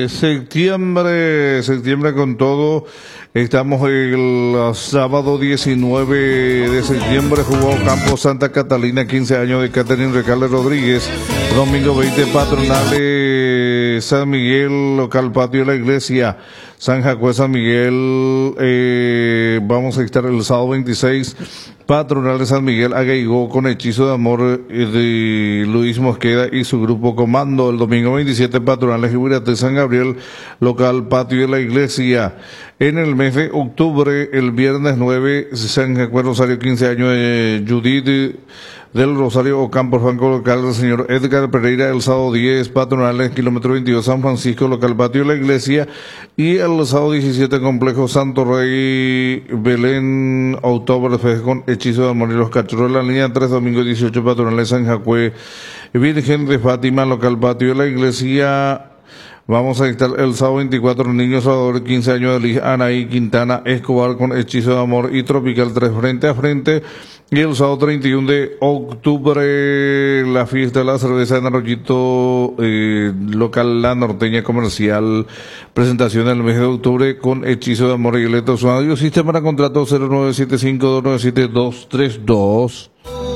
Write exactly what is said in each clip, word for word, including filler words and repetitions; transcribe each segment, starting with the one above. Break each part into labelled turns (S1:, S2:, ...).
S1: Eh, septiembre, septiembre con todo. Estamos el sábado diecinueve de septiembre, jugó Campo Santa Catalina, quince años de Catherine Recalde Rodríguez. Domingo veinte, Patronales San Miguel, local patio de la iglesia. San Jacó San Miguel, eh, vamos a estar el sábado veintiséis, Patronales San Miguel, Agaigó, con Hechizo de Amor eh, de Luis Mosqueda y su grupo Comando. El domingo veintisiete, Patronales Ibirate San Gabriel, local patio de la iglesia. En el mes de octubre, el viernes nueve, San Jacó Rosario, quince años de Judith del Rosario Ocampo, Franco, local del señor Edgar Pereira. El sábado diez, Patronales, kilómetro veintidós, San Francisco, local patio de la iglesia. Y el sábado diecisiete, Complejo Santo Rey, Belén, Oktoberfest con Hechizo de Amor y los Cachorros. La línea tres, domingo dieciocho, Patronales San Jacue, Virgen de Fátima, local patio de la iglesia. Vamos a estar el sábado veinticuatro, Niño Salvador, quince años de Liz Anaí Quintana Escobar, con Hechizo de Amor y Tropical tres, frente a frente. Y el sábado treinta y uno de octubre, la fiesta de la cerveza en Arroyito, eh, local La Norteña Comercial. Presentación en el mes de octubre con Hechizo de Amor y Letra Suadio. Sistema para contrato cero nueve siete cinco dos nueve siete dos tres dos.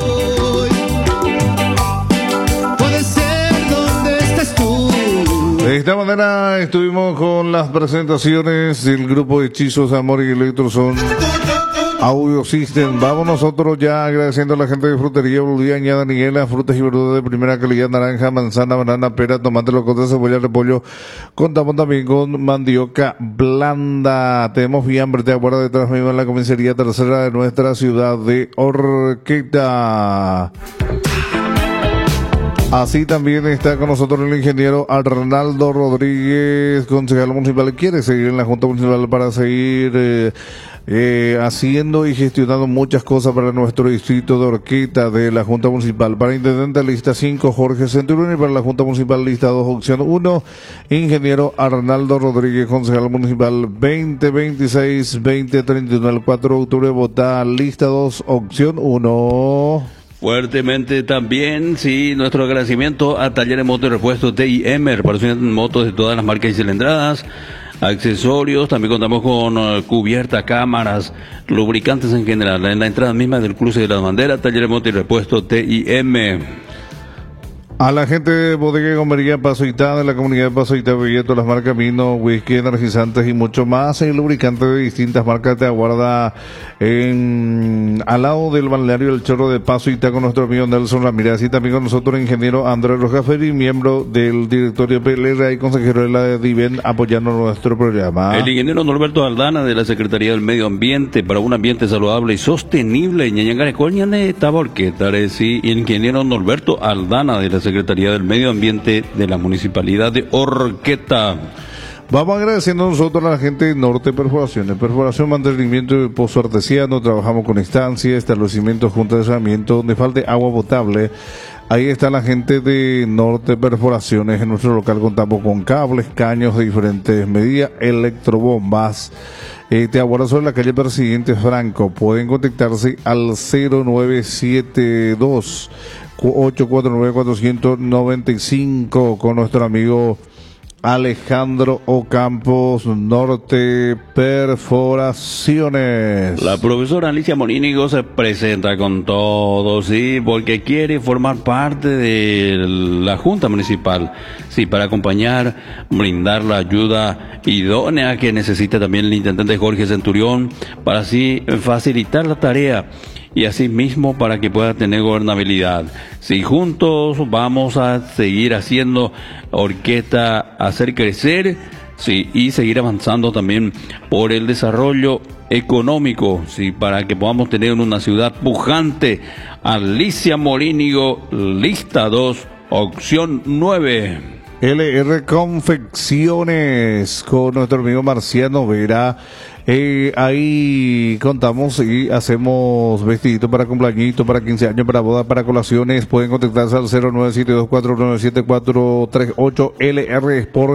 S1: De esta manera estuvimos con las presentaciones del grupo Hechizos de Amor y Electroson Audio System. Vamos nosotros ya agradeciendo a la gente de Frutería Boludiaña Daniela, frutas y verduras de primera calidad, naranja, manzana, banana, pera, tomate, locote, cebolla, repollo. Contamos también con mandioca blanda. Tenemos fiambre de aguarda detrás mismo en la comisaría tercera de nuestra ciudad de Orqueta. Así también está con nosotros el ingeniero Arnaldo Rodríguez, concejal municipal. Quiere seguir en la Junta Municipal para seguir eh, eh, haciendo y gestionando muchas cosas para nuestro distrito de Orqueta de la Junta Municipal. Para intendente lista cinco, Jorge Centurión, y para la Junta Municipal lista dos, opción uno, ingeniero Arnaldo Rodríguez, concejal municipal veinte veintiséis veinte treinta y uno. El cuatro de octubre vota lista dos, opción uno.
S2: Fuertemente también, sí, nuestro agradecimiento a Talleres Motos y Repuestos T I M, reparación de motos de todas las marcas y cilindradas, accesorios. También contamos con uh, cubierta, cámaras, lubricantes en general. En la entrada misma del cruce de las banderas, Talleres Motos y Repuestos T I M.
S1: A la gente de Bodega y Gomería Paso Itá, de la comunidad de Paso Itá, Belleto, las marcas vino, whisky, energizantes y mucho más, y lubricantes de distintas marcas te aguarda en, al lado del balneario El Chorro de Paso Itá, con nuestro amigo Nelson Ramírez, y también con nosotros el ingeniero Andrés Rojas Ferri, miembro del directorio P L R y consejero de la DIVEN, apoyando nuestro programa.
S2: El ingeniero Norberto Aldana, de la Secretaría del Medio Ambiente, para un ambiente saludable y sostenible. Ñañangarecoñane Taborqueta, sí, ingeniero Norberto Aldana, de la Secretaría del Medio Ambiente de la Municipalidad de Orqueta.
S1: Vamos agradeciendo nosotros a la gente de Norte Perforaciones, perforación, mantenimiento de pozo artesiano. Trabajamos con estancias, establecimientos, juntas de saneamiento, donde falte agua potable. Ahí está la gente de Norte Perforaciones. En nuestro local contamos con cables, caños de diferentes medidas, electrobombas. Eh, te aguardo sobre la calle Presidente Franco. Pueden contactarse al cero nueve siete dos ocho cuatro nueve cuatro nueve cinco con nuestro amigo Alejandro Ocampos, Norte Perforaciones.
S2: La profesora Alicia Morínigo se presenta con todo, sí, porque quiere formar parte de la Junta Municipal, sí, para acompañar, brindar la ayuda idónea que necesita también el intendente Jorge Centurión, para así facilitar la tarea y así mismo para que pueda tener gobernabilidad. Si juntos vamos a seguir haciendo Orqueta, hacer crecer, sí, y seguir avanzando también por el desarrollo económico, sí, para que podamos tener una ciudad pujante. Alicia Morínigo, lista dos, opción nueve.
S1: L R Confecciones con nuestro amigo Marciano Vera. Eh, ahí contamos y hacemos vestidito para cumpleañito, para quince años, para boda, para colaciones. Pueden contactarse al cero nueve siete dos cuatro nueve siete cuatro tres ocho. L R Sport